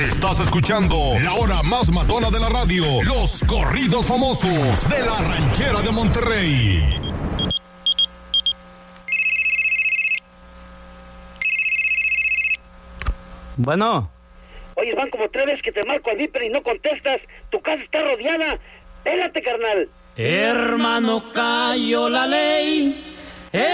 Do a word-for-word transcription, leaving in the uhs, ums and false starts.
Estás escuchando la hora más matona de la radio, los corridos famosos de la Ranchera de Monterrey. Bueno. Oye, van como tres veces que te marco al Viper y no contestas. Tu casa está rodeada. Pélate, carnal. Hermano, cayó la ley.